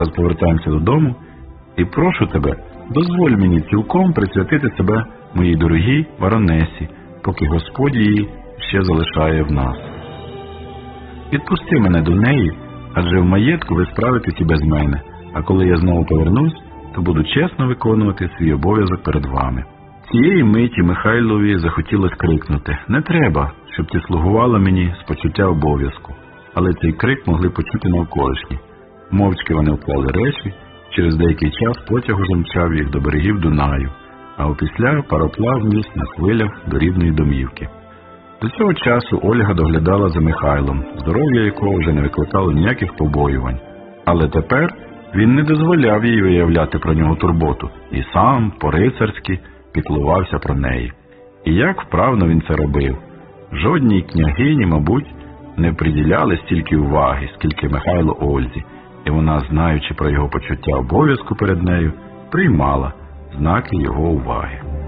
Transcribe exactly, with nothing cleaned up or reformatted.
Зараз повертаємося додому, і прошу тебе, дозволь мені цілком присвятити себе моїй дорогій баронесі, поки Господь її ще залишає в нас. Відпусти мене до неї, адже в маєтку ви справитесь і без мене, а коли я знову повернусь, то буду чесно виконувати свій обов'язок перед вами. Цієї миті Михайлові захотілося крикнути: «Не треба, щоб ти слугувала мені з почуття обов'язку». Але цей крик могли почути навколишні. Мовчки вони вклали речі, через деякий час потяг уже мчав їх до берегів Дунаю, а опісля пароплав ніс на хвилях до рідної домівки. До цього часу Ольга доглядала за Михайлом, здоров'я якого вже не викликало ніяких побоювань. Але тепер він не дозволяв їй виявляти про нього турботу і сам, по-рицарськи, піклувався про неї. І як вправно він це робив. Жодній княгині, мабуть, не приділяли стільки уваги, скільки Михайло Ользі, і вона, знаючи про його почуття обов'язку перед нею, приймала знаки його уваги.